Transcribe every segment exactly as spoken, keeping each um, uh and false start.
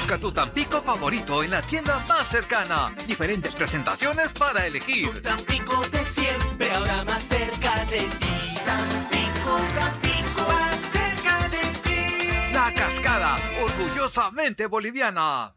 Busca tu Tampico favorito en la tienda más cercana. Diferentes presentaciones para elegir. Tu Tampico de siempre, ahora más cerca de ti. Tampico, Tampico, más cerca de ti. La Cascada, orgullosamente boliviana.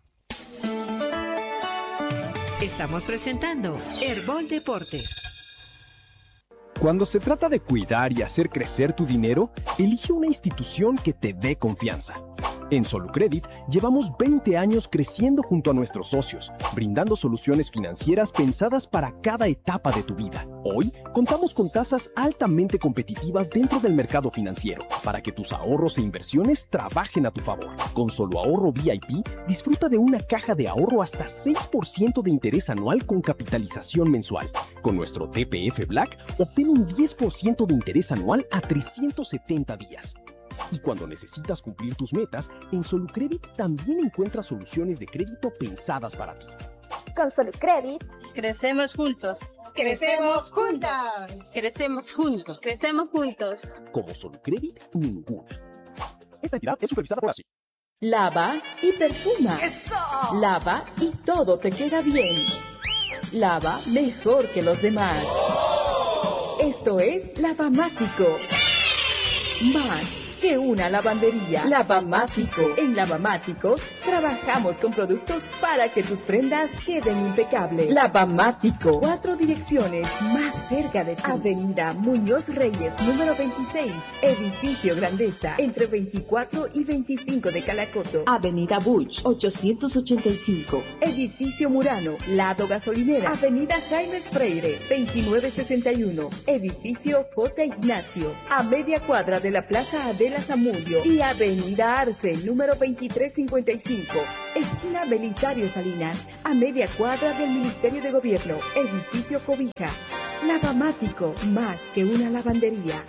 Estamos presentando Herbol Deportes. Cuando se trata de cuidar y hacer crecer tu dinero, elige una institución que te dé confianza. En Solucredit llevamos veinte años creciendo junto a nuestros socios, brindando soluciones financieras pensadas para cada etapa de tu vida. Hoy contamos con tasas altamente competitivas dentro del mercado financiero para que tus ahorros e inversiones trabajen a tu favor. Con Solo Ahorro V I P, disfruta de una caja de ahorro hasta seis por ciento de interés anual con capitalización mensual. Con nuestro T P F Black, obtén un diez por ciento de interés anual a trescientos setenta días. Y cuando necesitas cumplir tus metas, en Solucredit también encuentras soluciones de crédito pensadas para ti. Con Solucredit, crecemos juntos. ¡Crecemos juntas! Crecemos juntos. ¡Crecemos juntos! Como Solucredit, ninguna. Esta entidad es supervisada por ASI. Lava y perfuma. ¡Eso! Lava y todo te queda bien. Lava mejor que los demás. Esto es Lavamático. Más que una lavandería. Lavamático. En Lavamático trabajamos con productos para que tus prendas queden impecables. Lavamático. Cuatro direcciones más cerca de ti. Avenida Muñoz Reyes, número veintiséis. Edificio Grandeza, entre veinticuatro y veinticinco de Calacoto. Avenida Buch, ochocientos ochenta y cinco. Edificio Murano, lado gasolinera. Avenida Jaime Freire, veintinueve sesenta y uno. Edificio J. Ignacio, a media cuadra de la Plaza Adela Zamudio. Y Avenida Arce, número veintitrés cincuenta y cinco. Esquina Belisario Salinas, a media cuadra del Ministerio de Gobierno. Edificio Cobija. Lavamático, más que una lavandería.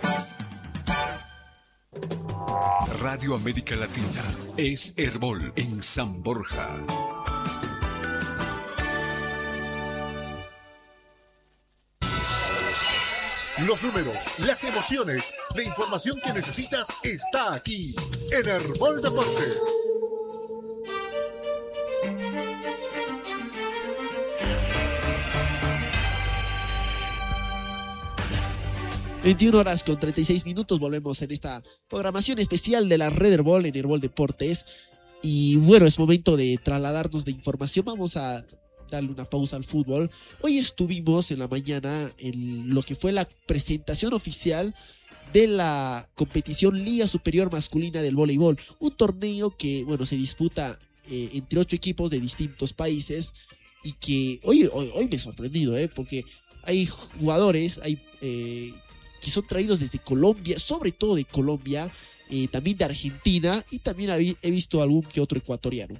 Radio América Latina es Herbol en San Borja. Los números, las emociones, la información que necesitas está aquí en Herbol Deportes. veintiuna horas con treinta y seis minutos, volvemos en esta programación especial de la Red Herbol en Herbol Deportes. Y bueno, es momento de trasladarnos de información. Vamos a darle una pausa al fútbol. Hoy estuvimos en la mañana en lo que fue la presentación oficial de la competición Liga Superior Masculina del Voleibol, un torneo que, bueno, se disputa eh, entre ocho equipos de distintos países y que hoy, hoy, hoy me he sorprendido, eh, porque hay jugadores hay, eh, que son traídos desde Colombia, sobre todo de Colombia, eh, también de Argentina, y también he, he visto algún que otro ecuatoriano.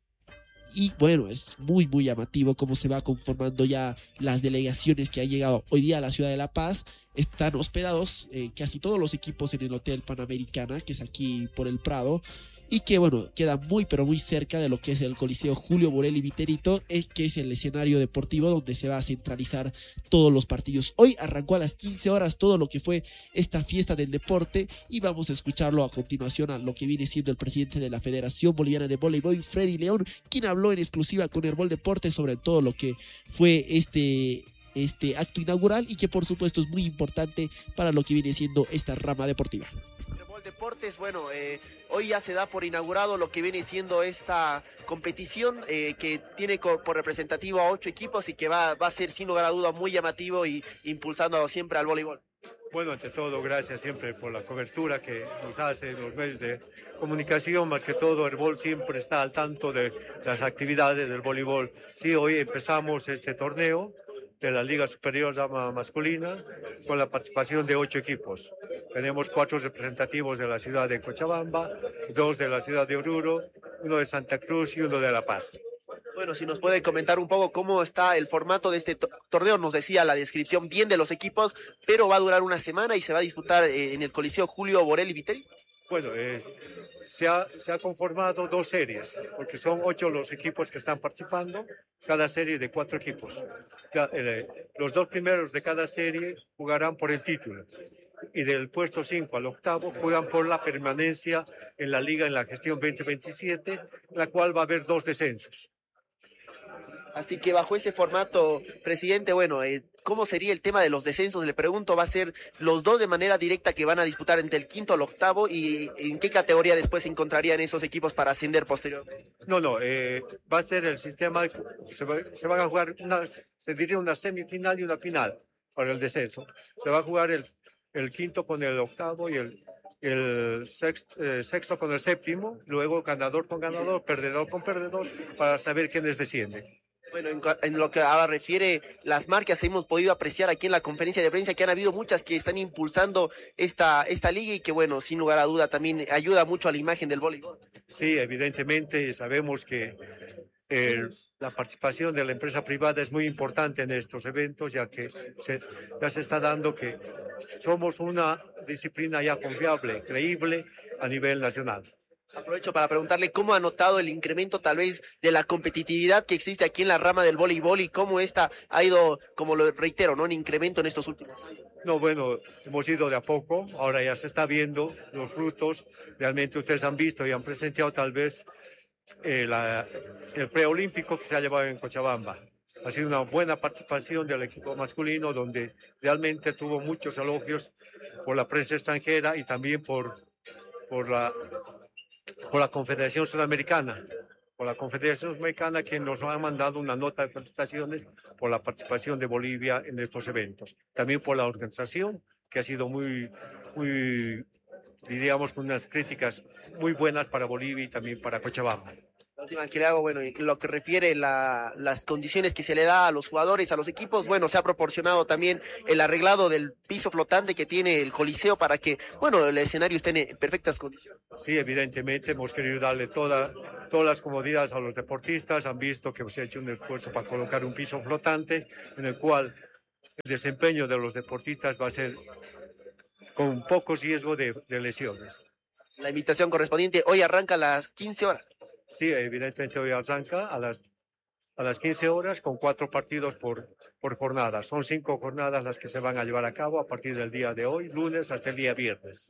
Y bueno, es muy muy llamativo cómo se va conformando ya las delegaciones que han llegado hoy día a la ciudad de La Paz. Están hospedados eh, casi todos los equipos en el Hotel Panamericana, que es aquí por el Prado, y que bueno, queda muy pero muy cerca de lo que es el Coliseo Julio Borelli Viterito, eh, que es el escenario deportivo donde se va a centralizar todos los partidos. Hoy arrancó a las quince horas todo lo que fue esta fiesta del deporte, y vamos a escucharlo a continuación a lo que viene siendo el presidente de la Federación Boliviana de Voleibol, Freddy León, quien habló en exclusiva con Herbol Deportes sobre todo lo que fue este este acto inaugural, y que por supuesto es muy importante para lo que viene siendo esta rama deportiva. Deportes, bueno, eh, hoy ya se da por inaugurado lo que viene siendo esta competición eh, que tiene por representativo a ocho equipos y que va, va a ser sin lugar a duda muy llamativo y impulsando siempre al voleibol. Bueno, ante todo, gracias siempre por la cobertura que nos hacen los medios de comunicación, más que todo Herbol siempre está al tanto de las actividades del voleibol. Sí, hoy empezamos este torneo de la Liga Superior Llama Masculina con la participación de ocho equipos. Tenemos cuatro representativos de la ciudad de Cochabamba, dos de la ciudad de Oruro, uno de Santa Cruz y uno de La Paz. Bueno, si nos puede comentar un poco cómo está el formato de este to- torneo, nos decía la descripción bien de los equipos, pero va a durar una semana y se va a disputar eh, en el Coliseo Julio Borelli Viteri. Bueno, eh, se, ha, se ha conformado dos series, porque son ocho los equipos que están participando, cada serie de cuatro equipos. Ya, eh, los dos primeros de cada serie jugarán por el título. y del puesto cinco al octavo juegan por la permanencia en la liga en la gestión veinte veintisiete, en la cual va a haber dos descensos. Así que bajo ese formato, presidente, bueno, eh, ¿cómo sería el tema de los descensos? Le pregunto, ¿va a ser los dos de manera directa que van a disputar entre el quinto al octavo? ¿Y en qué categoría después se encontrarían esos equipos para ascender posteriormente? No, no, eh, va a ser el sistema, se, va, se van a jugar, una, se diría una semifinal y una final para el descenso. Se va a jugar el, el quinto con el octavo y el, el sexto, eh, sexto con el séptimo, luego ganador con ganador, perdedor con perdedor, para saber quiénes descienden. Bueno, en, en lo que ahora refiere las marcas, hemos podido apreciar aquí en la conferencia de prensa que han habido muchas que están impulsando esta, esta liga y que, bueno, sin lugar a duda también ayuda mucho a la imagen del voleibol. Sí, evidentemente sabemos que el, la participación de la empresa privada es muy importante en estos eventos, ya que se, ya se está dando que somos una disciplina ya confiable, creíble a nivel nacional. Aprovecho para preguntarle cómo ha notado el incremento tal vez de la competitividad que existe aquí en la rama del voleibol y cómo esta ha ido, como lo reitero, ¿no?, en incremento en estos últimos años. No, bueno, hemos ido de a poco, ahora ya se está viendo los frutos, realmente ustedes han visto y han presenciado tal vez eh, la, el preolímpico que se ha llevado en Cochabamba. Ha sido una buena participación del equipo masculino donde realmente tuvo muchos elogios por la prensa extranjera y también por, por la... por la Confederación Sudamericana, por la Confederación Sudamericana que nos ha mandado una nota de felicitaciones por la participación de Bolivia en estos eventos. También por la organización, que ha sido muy, muy, diríamos, con unas críticas muy buenas para Bolivia y también para Cochabamba. La última que le hago, bueno, en lo que refiere a las condiciones que se le da a los jugadores, a los equipos, bueno, se ha proporcionado también el arreglado del piso flotante que tiene el Coliseo para que, bueno, el escenario esté en perfectas condiciones. Sí, evidentemente hemos querido darle toda, todas las comodidades a los deportistas. Han visto que se ha hecho un esfuerzo para colocar un piso flotante en el cual el desempeño de los deportistas va a ser con poco riesgo de, de lesiones. La invitación correspondiente hoy arranca a las quince horas. Sí, evidentemente hoy arranca a las, a las quince horas con cuatro partidos por, por jornada. Son cinco jornadas las que se van a llevar a cabo a partir del día de hoy, lunes, hasta el día viernes.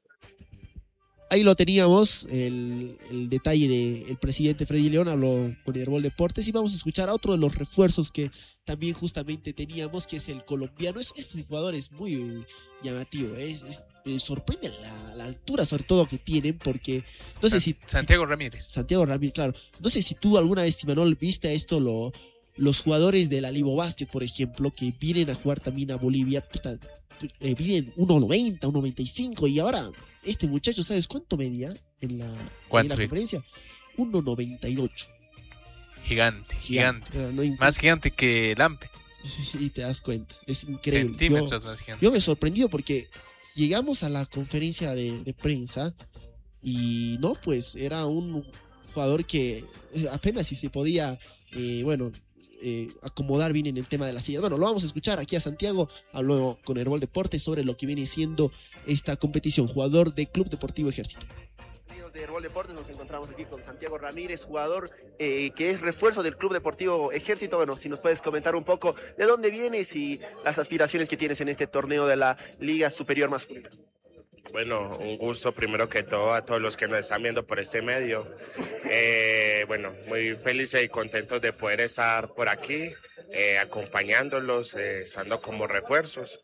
Ahí lo teníamos, el, el detalle del presidente Freddy León habló con Herbol Deportes y vamos a escuchar a otro de los refuerzos que también justamente teníamos, que es el colombiano. Es, este jugador es muy llamativo, es, es, me sorprende la, la altura sobre todo que tienen, porque no sé si... Santiago Ramírez. Santiago Ramírez, claro. No sé si tú alguna vez, Imanol, viste esto, lo, los jugadores de la Libo Basket, por ejemplo, que vienen a jugar también a Bolivia, puta, eh, vienen uno noventa, uno noventa y cinco y ahora... Este muchacho, ¿sabes cuánto medía en la, en la conferencia? uno noventa y ocho. Gigante, gigante. Claro, no más gigante que Lampe. Y te das cuenta, es increíble. Centímetros yo, más gigante. Yo me he sorprendido porque llegamos a la conferencia de, de prensa y no, pues era un jugador que apenas si se podía, eh, bueno... Eh, acomodar bien en el tema de las sillas. Bueno, lo vamos a escuchar aquí a Santiago. Habló con Herbol Deportes sobre lo que viene siendo esta competición. Jugador de Club Deportivo Ejército. Amigos de Herbol Deportes, nos encontramos aquí con Santiago Ramírez, jugador eh, que es refuerzo del Club Deportivo Ejército. Bueno, si nos puedes comentar un poco de dónde vienes y las aspiraciones que tienes en este torneo de la Liga Superior Masculina. Bueno, un gusto primero que todo a todos los que nos están viendo por este medio. Eh, bueno, muy felices y contentos de poder estar por aquí, eh, acompañándolos, eh, estando como refuerzos.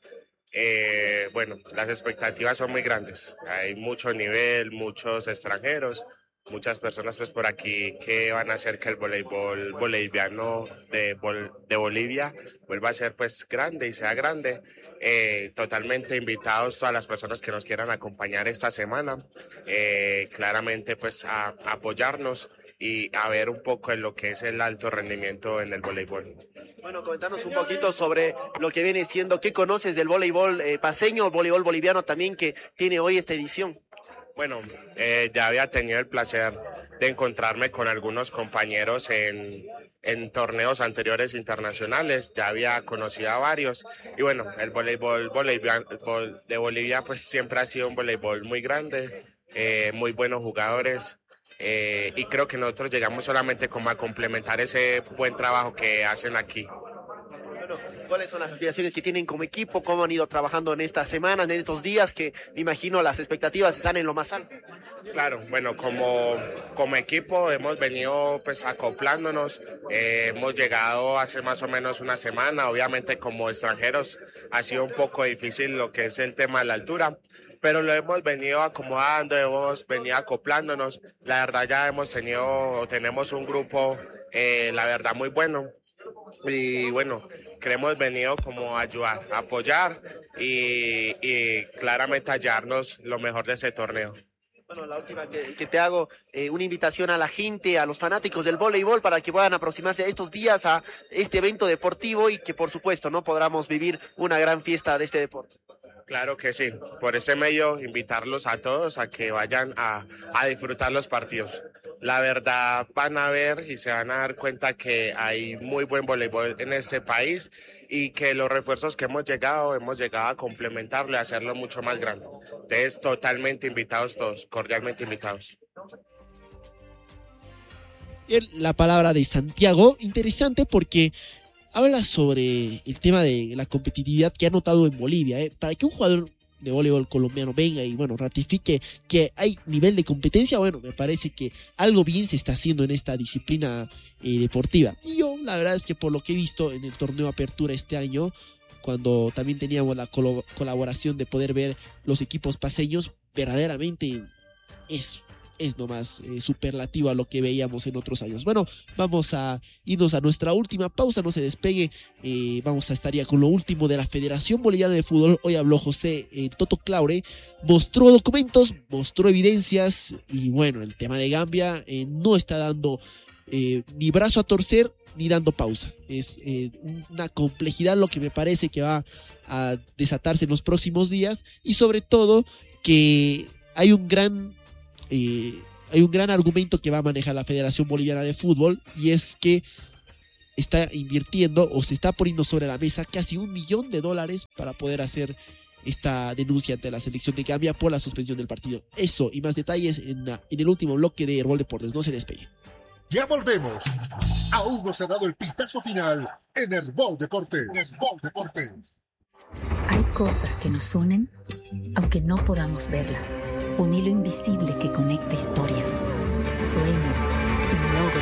Eh, bueno, las expectativas son muy grandes. Hay mucho nivel, muchos extranjeros, muchas personas pues por aquí que van a hacer que el voleibol boliviano de, Bol de Bolivia vuelva a ser pues grande y sea grande. Eh, totalmente invitados todas las personas que nos quieran acompañar esta semana, eh, claramente pues a, a apoyarnos y a ver un poco en lo que es el alto rendimiento en el voleibol. Bueno, comentarnos un poquito sobre lo que viene siendo, ¿qué conoces del voleibol eh, paseño, el voleibol boliviano también que tiene hoy esta edición? Bueno, eh, ya había tenido el placer de encontrarme con algunos compañeros en, en torneos anteriores internacionales, ya había conocido a varios y bueno, el voleibol boliviano, de Bolivia pues siempre ha sido un voleibol muy grande, eh, muy buenos jugadores eh, y creo que nosotros llegamos solamente como a complementar ese buen trabajo que hacen aquí. Bueno, ¿Cuáles son las aspiraciones que tienen como equipo? ¿Cómo han ido trabajando en estas semanas, en estos días que me imagino las expectativas están en lo más alto? Claro, bueno, como, como equipo hemos venido pues acoplándonos, eh, hemos llegado hace más o menos una semana, obviamente como extranjeros ha sido un poco difícil lo que es el tema de la altura, pero lo hemos venido acomodando, hemos venido acoplándonos, la verdad ya hemos tenido, tenemos un grupo, eh, la verdad muy bueno, y bueno, hemos venido como a ayudar, a apoyar y, y claramente a hallarnos lo mejor de ese torneo. Bueno, la última que, que te hago, eh, una invitación a la gente, a los fanáticos del voleibol para que puedan aproximarse estos días a este evento deportivo y que por supuesto no podamos vivir una gran fiesta de este deporte. Claro que sí, por ese medio invitarlos a todos a que vayan a, a disfrutar los partidos. La verdad van a ver y se van a dar cuenta que hay muy buen voleibol en este país y que los refuerzos que hemos llegado, hemos llegado a complementarlo y a hacerlo mucho más grande. Entonces totalmente invitados todos, cordialmente invitados. La palabra de Santiago, interesante porque habla sobre el tema de la competitividad que ha notado en Bolivia. ¿eh? Para que un jugador de voleibol colombiano venga y bueno, ratifique que hay nivel de competencia, bueno, me parece que algo bien se está haciendo en esta disciplina eh, deportiva. Y yo, la verdad es que por lo que he visto en el torneo Apertura este año, cuando también teníamos la colo- colaboración de poder ver los equipos paseños, verdaderamente es es nomás eh, superlativo a lo que veíamos en otros años. Bueno, vamos a irnos a nuestra última pausa, no se despegue, eh, vamos a estar ya con lo último de la Federación Boliviana de Fútbol. Hoy habló José eh, Toto Claure, mostró documentos, mostró evidencias y bueno, el tema de Gambia eh, no está dando eh, ni brazo a torcer ni dando pausa. Es eh, una complejidad lo que me parece que va a desatarse en los próximos días y sobre todo que hay un gran Eh, hay un gran argumento que va a manejar la Federación Boliviana de Fútbol y es que está invirtiendo o se está poniendo sobre la mesa casi un millón de dólares para poder hacer esta denuncia ante la selección de Gambia por la suspensión del partido. Eso y más detalles en, la, en el último bloque de Herbol Deportes. No se despegue. Ya volvemos. Aún no se ha dado el pitazo final en Herbol Deportes. Herbol Deportes. Hay cosas que nos unen, aunque no podamos verlas. Un hilo invisible que conecta historias, sueños y logros.